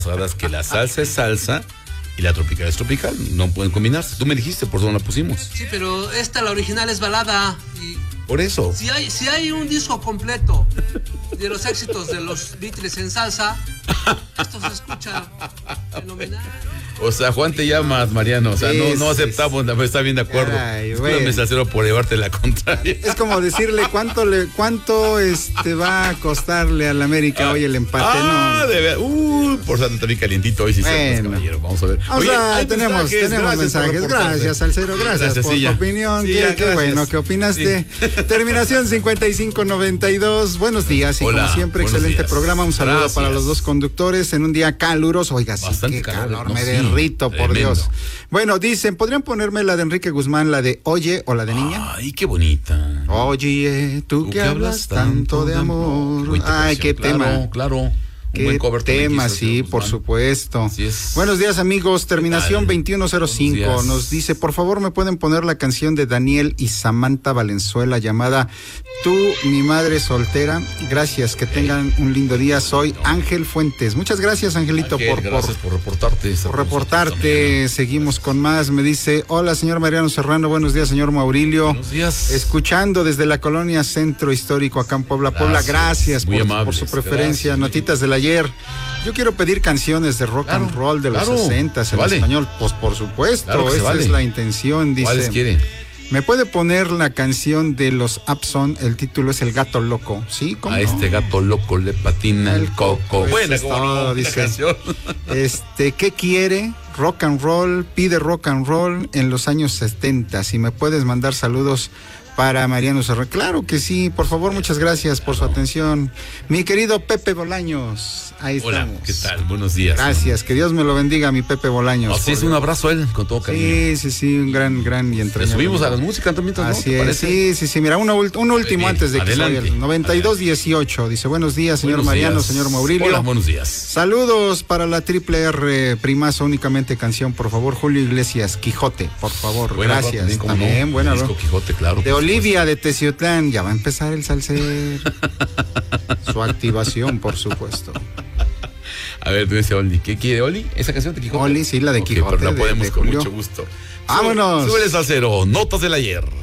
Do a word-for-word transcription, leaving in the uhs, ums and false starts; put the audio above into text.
que la salsa es salsa y la tropical es tropical, no pueden combinarse. Tú me dijiste, por eso no la pusimos. Sí, pero esta, la original, es balada. Y por eso. Si hay, si hay un disco completo de los éxitos de los Beatles en salsa, esto se escucha fenomenal. O sea, Juan, te llamas, Mariano. O sea, sí, no, no aceptamos, sí, está bien de acuerdo. Ay, bueno. Salsero por llevarte la contraria. Es como decirle cuánto le, cuánto este va a costarle al América ah, hoy el empate. Ah, no. de ver. Uh, por tanto, también calientito hoy, sí, bueno. Caballero. Vamos a ver. O sea, Oye, tenemos, mensajes, tenemos mensajes. Gracias, Salsero, gracias, gracias por sí, tu opinión. Sí, qué, ya, qué bueno, ¿qué opinaste? Sí. Terminación cincuenta y cinco noventa y dos. Buenos días y Hola, como siempre, excelente días. programa. Un saludo gracias. para los dos conductores en un día caluroso. Oiga, sí, qué calor, calor no, me sí. derrito, por Tremendo. Dios. Bueno, dicen, ¿podrían ponerme la de Enrique Guzmán, la de Oye o la de Niña? Ay, qué bonita. Oye, tú, tú que hablas tanto de amor. amor. Ay, qué claro, tema. Claro. Qué buen cover tema, sí, por supuesto. Es. Buenos días, amigos. Terminación veintiuno cero cinco nos dice, por favor, ¿me pueden poner la canción de Daniel y Samantha Valenzuela llamada Tú, mi madre soltera? Gracias, que tengan un lindo día. Soy Ángel Fuentes. Muchas gracias, Angelito, Ángel, por, gracias por, por reportarte. Por reportarte. Seguimos con más. Me dice, hola, señor Mariano Serrano. Buenos días, señor Maurilio. Buenos días. Escuchando desde la colonia Centro Histórico acá en Puebla, Puebla. Gracias, gracias por, amables, por su preferencia. Gracias. Notitas de la ayer. Yo quiero pedir canciones de rock claro, and roll de los claro, sesentas en vale. español. Pues por supuesto, claro esa vale. es la intención. Dice, ¿cuáles quiere? ¿Me puede poner la canción de los Abson? El título es El Gato Loco. ¿Sí? ¿Cómo A no? este gato loco le patina el coco. Bueno, es todo, no, dice. Este, ¿qué quiere? Rock and roll, pide rock and roll en los años setenta. Si me puedes mandar saludos para Mariano Serrano. Claro que sí, por favor, muchas gracias por su atención. Mi querido Pepe Bolaños, ahí estamos. Hola, ¿qué tal? Buenos días. Gracias, que Dios me lo bendiga, mi Pepe Bolaños. Así es, un abrazo a él, con todo cariño. Sí, sí, sí, un gran, gran y entrañable. Le subimos a las músicas también, ¿no? Así es, sí, sí, sí, mira, uno, un último Bien, antes de que salga el noventa y dos dieciocho. Dice, buenos días, señor buenos Mariano, días. señor Maurilio. Hola, buenos días. Saludos para la triple R, primazo, únicamente canción, por favor, Julio Iglesias, Quijote, por favor, buena gracias. También, también no, buena, disco Quijote, claro. De Olivia, de Teciutlán, ya va a empezar el salsero. Su activación, por supuesto. A ver, tú dices Oli, ¿qué quiere Oli? ¿Esa canción de Quijote? Oli, sí, la de okay, Quijote. Pero la podemos de, de con Julio. mucho gusto. Vámonos. Súbele, salsero, notas del ayer.